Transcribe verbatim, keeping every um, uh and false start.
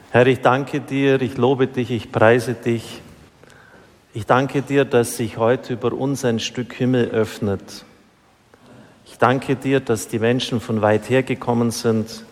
Herr, ich danke dir, ich lobe dich, ich preise dich. Ich danke dir, dass sich heute über uns ein Stück Himmel öffnet. Ich danke dir, dass die Menschen von weit her gekommen sind,